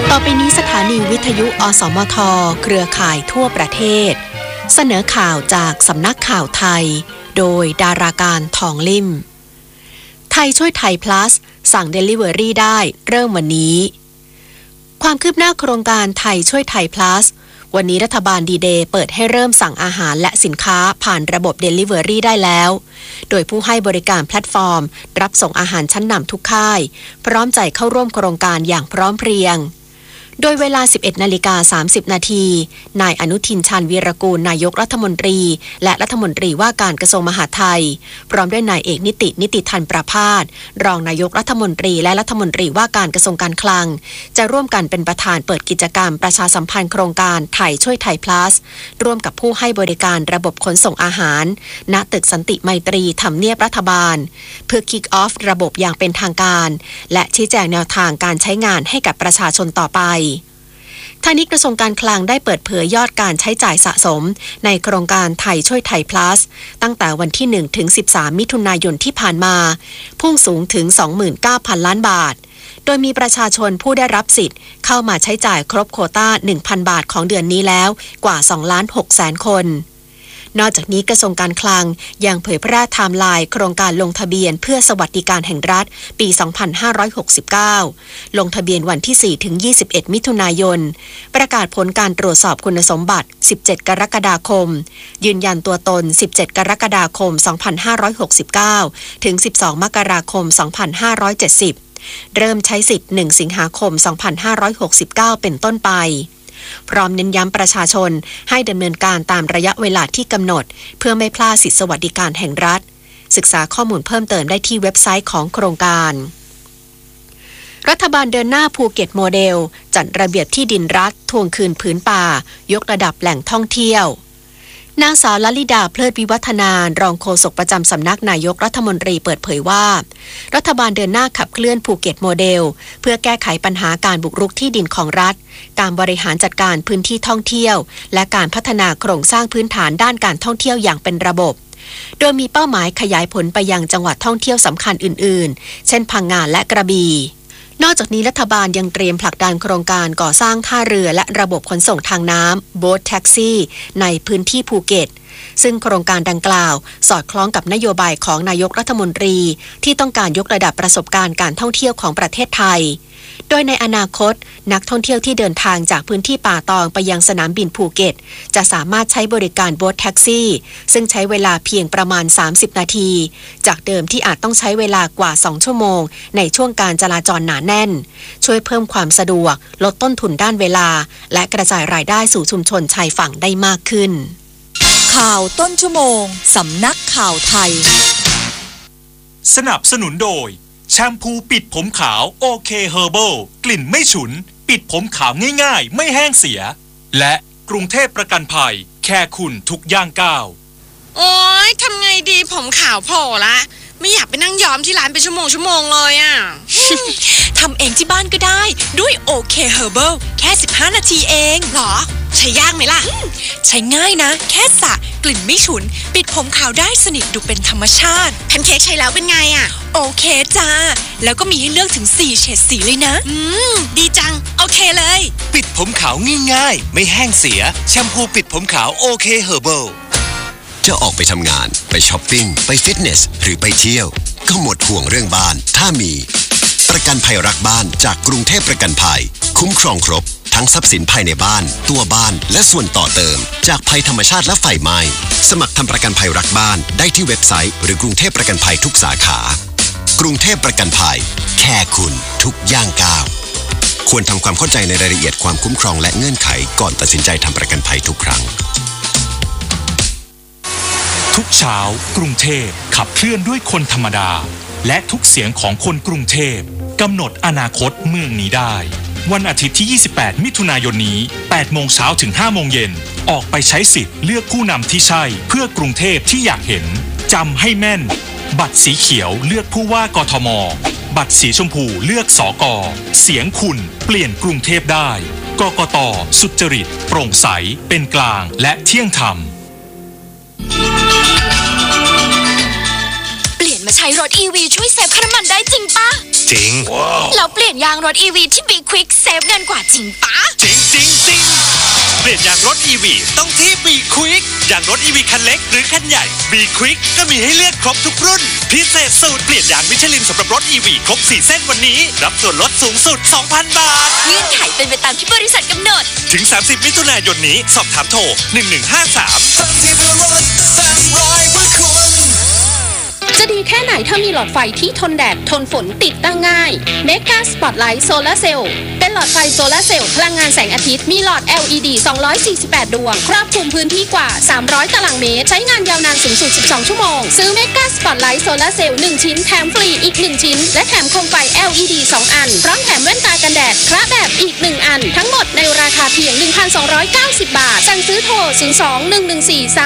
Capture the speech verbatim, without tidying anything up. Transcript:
ต่อไปนี้สถานีวิทยุอสมทเครือข่ายทั่วประเทศเสนอข่าวจากสำนักข่าวไทยโดยดาราการทองลิ่มไทยช่วยไทย plus สั่ง Delivery ได้เริ่มวันนี้ความคืบหน้าโครงการไทยช่วยไทย plus วันนี้รัฐบาลดีเดย์เปิดให้เริ่มสั่งอาหารและสินค้าผ่านระบบ Delivery ได้แล้วโดยผู้ให้บริการแพลตฟอร์มรับส่งอาหารชั้นนำทุกค่ายพร้อมใจเข้าร่วมโครงการอย่างพร้อมเพรียงโดยเวลา สิบเอ็ดนาฬิกาสามสิบนาทีนายอนุทินชาญวีรกูลนายกรัฐมนตรีและรัฐมนตรีว่าการกระทรวงมหาดไทยพร้อมด้วยนายเอกนิตินิติธันประภาสรองนายกรัฐมนตรีและรัฐมนตรีว่าการกระทรวงการคลังจะร่วมกันเป็นประธานเปิดกิจกรรมประชาสัมพันธ์โครงการไทยช่วยไทย plus ร่วมกับผู้ให้บริการระบบขนส่งอาหารณตึกสันติไมตรีทำเนียบรัฐบาลเพื่อ kick off ระบบอย่างเป็นทางการและชี้แจงแนวทางการใช้งานให้กับประชาชนต่อไปทางนี้กระทรวงการคลังได้เปิดเผยยอดการใช้จ่ายสะสมในโครงการไทยช่วยไทย plus ตั้งแต่วันที่หนึ่งถึงสิบสามมิถุนายนที่ผ่านมาพุ่งสูงถึง สองหมื่นเก้าพันล้านบาทโดยมีประชาชนผู้ได้รับสิทธิ์เข้ามาใช้จ่ายครบโควต้า หนึ่งพัน บาทของเดือนนี้แล้วกว่า สองล้านหกแสนคนนอกจากนี้กระทรวงการคลังยังเผยแพร่ไทม์ไลน์โครงการลงทะเบียนเพื่อสวัสดิการแห่งรัฐปี สองพันห้าร้อยหกสิบเก้า ลงทะเบียนวันที่ สี่ถึงยี่สิบเอ็ด มิถุนายนประกาศผลการตรวจสอบคุณสมบัติ สิบเจ็ด กรกฎาคมยืนยันตัวตน สิบเจ็ด กรกฎาคม สองพันห้าร้อยหกสิบเก้า ถึง สิบสอง มกราคม สองพันห้าร้อยเจ็ดสิบ เริ่มใช้สิทธิ์ หนึ่ง สิงหาคม สองพันห้าร้อยหกสิบเก้า เป็นต้นไปพร้อมเน้นย้ำประชาชนให้ดำเนินการตามระยะเวลาที่กำหนดเพื่อไม่พลาดสิทธิสวัสดิการแห่งรัฐศึกษาข้อมูลเพิ่มเติมได้ที่เว็บไซต์ของโครงการรัฐบาลเดินหน้าภูเก็ตโมเดลจัดระเบียบที่ดินรัฐทวงคืนผืนป่ายกระดับแหล่งท่องเที่ยวนางสาวลลิดาเพลิดวิวัฒนารองโฆษกประจำสำนักนายกรัฐมนตรีเปิดเผยว่ารัฐบาลเดินหน้าขับเคลื่อนภูเก็ตโมเดลเพื่อแก้ไขปัญหาการบุกรุกที่ดินของรัฐการบริหารจัดการพื้นที่ท่องเที่ยวและการพัฒนาโครงสร้างพื้นฐานด้านการท่องเที่ยวอย่างเป็นระบบโดยมีเป้าหมายขยายผลไปยังจังหวัดท่องเที่ยวสำคัญอื่นๆเช่นพังงาและกระบี่นอกจากนี้รัฐบาลยังเตรียมผลักดันโครงการก่อสร้างท่าเรือและระบบขนส่งทางน้ำโบ๊ทแท็กซี่ในพื้นที่ภูเก็ตซึ่งโครงการดังกล่าวสอดคล้องกับนโยบายของนายกรัฐมนตรีที่ต้องการยกระดับประสบการณ์การท่องเที่ยวของประเทศไทยโดยในอนาคตนักท่องเที่ยวที่เดินทางจากพื้นที่ป่าตองไปยังสนามบินภูเก็ตจะสามารถใช้บริการโบ๊ทแท็กซี่ซึ่งใช้เวลาเพียงประมาณสามสิบนาทีจากเดิมที่อาจต้องใช้เวลากว่าสองชั่วโมงในช่วงการจราจรหนาแน่นช่วยเพิ่มความสะดวกลดต้นทุนด้านเวลาและกระจายรายได้สู่ชุมชนชายฝั่งได้มากขึ้นข่าวต้นชั่วโมงสำนักข่าวไทยสนับสนุนโดยแชมพูปิดผมขาวโอเคเฮอร์เบิลกลิ่นไม่ฉุนปิดผมขาวง่ายๆไม่แห้งเสียและกรุงเทพประกันภัยแค่คุณทุกย่างก้าวโอ๊ยทำไงดีผมขาวโผล่ละไม่อยากไปนั่งย้อมที่ร้านเป็นชั่วโมงชั่วโมงเลยอ่ะทำเองที่บ้านก็ได้ด้วยโอเคเฮอร์เบิลแค่สิบห้านาทีเองหรอใช้ยากไหมล่ะใช้ง่ายนะแค่สระกลิ่นไม่ฉุนปิดผมขาวได้สนิทดูเป็นธรรมชาติแพนเค้กใช้แล้วเป็นไงอ่ะโอเคจ้าแล้วก็มีให้เลือกถึงสี่เฉดสีเลยนะอืมดีจังโอเคเลยปิดผมขาวง่ายๆไม่แห้งเสียแชมพูปิดผมขาวโอเคเฮอร์เบิลจะออกไปทำงานไปช้อปปิ้งไปฟิตเนสหรือไปเที่ยวก็หมดห่วงเรื่องบ้านถ้ามีประกันภัยรักบ้านจากกรุงเทพประกันภัยคุ้มครองครบทั้งทรัพย์สินภายในบ้านตัวบ้านและส่วนต่อเติมจากภัยธรรมชาติและไฟไหม้สมัครทำประกันภัยรักบ้านได้ที่เว็บไซต์หรือกรุงเทพประกันภัยทุกสาขากรุงเทพประกันภัยแค่คุณทุกย่างก้าวควรทำความเข้าใจในรายละเอียดความคุ้มครองและเงื่อนไขก่อนตัดสินใจทำประกันภัยทุกครั้งทุกเช้ากรุงเทพขับเคลื่อนด้วยคนธรรมดาและทุกเสียงของคนกรุงเทพกำหนดอนาคตเมืองนี้ได้วันอาทิตย์ที่ยี่สิบแปดมิถุนายนนี้แปดโมงเช้าถึงห้าโมงเย็นออกไปใช้สิทธิ์เลือกผู้นำที่ใช่เพื่อกรุงเทพที่อยากเห็นจำให้แม่นบัตรสีเขียวเลือกผู้ว่ากทมบัตรสีชมพูเลือกสกเสียงคุณเปลี่ยนกรุงเทพได้กกต.สุจริตโปร่งใสเป็นกลางและเที่ยงธรรมเปลี่ยนมาใช้รถ อี วี ช่วยเซฟค่าน้ำมันได้จริงปะจริงแล้วเปลี่ยนยางรถ อี วี ที่ Be Quick เซฟเงินกว่าจริงปะจริงจริงจริงเปลี่ยนยางรถ อี วี ต้องที่ Be Quick ยางรถ อี วี คันเล็กหรือคันใหญ่ Be Quick ก็มีให้เลือกครบทุกรุ่นพิเศษสูตรเปลี่ยนยางมิชลินสำหรับรถ อี วี ครบสี่เส้นวันนี้รับส่วนลดสูงสุด สองพัน บาทเงื่อนไขเป็นไปตามที่บริษัทกำหนดถึงสามสิบมิถุนายนนี้สอบถามโทรหนึ่งหนึ่งห้าสามจะดีแค่ไหนถ้ามีหลอดไฟที่ทนแดดทนฝนติดตั้งง่าย Mega Spotlight Solar Cell เป็นหลอดไฟโซลาร์เซลล์พลังงานแสงอาทิตย์มีหลอด แอล อี ดี สองร้อยสี่สิบแปด ดวงครอบคลุมพื้นที่กว่าสามร้อยตารางเมตรใช้งานยาวนานสูงสุดสิบสองชั่วโมงซื้อ Mega Spotlight Solar Cell หนึ่งชิ้นแถมฟรีอีกหนึ่งชิ้นและแถมโคมไฟ แอล อี ดี สองอันพร้อมแถมแว่นตากันแดดคละแบบอีกหนึ่งอันทั้งหมดในราคาเพียง หนึ่งพันสองร้อยเก้าสิบ บาทสั่งซื้อโทรศูนย์ สอง หนึ่ง หนึ่ง สี่ สาม